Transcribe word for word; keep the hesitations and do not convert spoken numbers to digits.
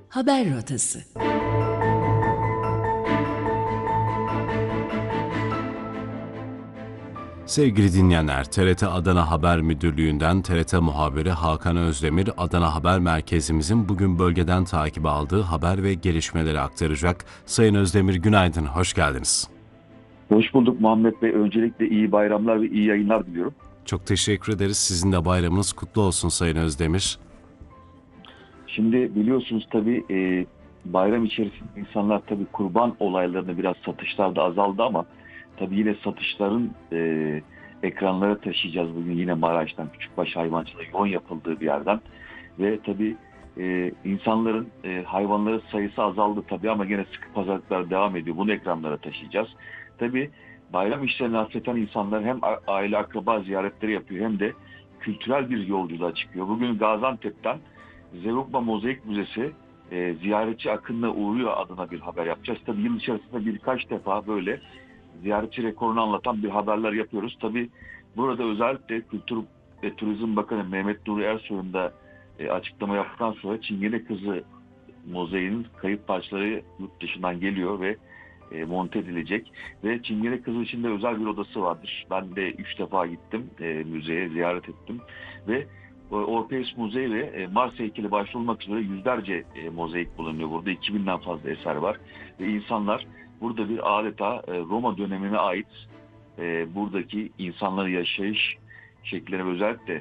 Haber Rotası. Sevgili dinleyenler, T R T Adana Haber Müdürlüğü'nden T R T muhabiri Hakan Özdemir, Adana Haber Merkezimizin bugün bölgeden takip aldığı haber ve gelişmeleri aktaracak. Sayın Özdemir, günaydın, hoş geldiniz. Hoş bulduk Muhammed Bey. Öncelikle iyi bayramlar ve iyi yayınlar diliyorum. Çok teşekkür ederiz. Sizin de bayramınız kutlu olsun Sayın Özdemir. Şimdi biliyorsunuz tabii e, bayram içerisinde insanlar tabii kurban olaylarını biraz satışlarda azaldı ama tabii yine satışların e, ekranlara taşıyacağız bugün yine Maraş'tan, Küçükbaş Hayvancılığı yoğun yapıldığı bir yerden. Ve tabii e, insanların e, hayvanların sayısı azaldı tabii ama yine sıkı pazarlıklar devam ediyor. Bunu ekranlara taşıyacağız. Tabii bayram işlerini hasreten insanlar hem a- aile akraba ziyaretleri yapıyor hem de kültürel bir yolculuğa çıkıyor. Bugün Gaziantep'ten Zeugma Mozaik Müzesi e, ziyaretçi akınına uğruyor adına bir haber yapacağız. Tabii yıl içerisinde birkaç defa böyle ziyaretçi rekorunu anlatan bir haberler yapıyoruz. Tabii burada özellikle Kültür ve Turizm Bakanı Mehmet Nuri Ersoy'un da e, açıklama yaptıktan sonra Çingene Kızı Mozaiğinin kayıp parçaları yurt dışından geliyor ve e, monte edilecek. Ve Çingene Kızı için de özel bir odası vardır. Ben de üç defa gittim e, müzeye, ziyaret ettim. Ve e, Orpheus Müzeyi ve e, Mars heykeli başta olmak üzere yüzlerce e, mozaik bulunuyor burada. iki binden fazla eser var. Ve insanlar burada bir adeta e, Roma dönemine ait e, buradaki insanların yaşayış şekillerine özellikle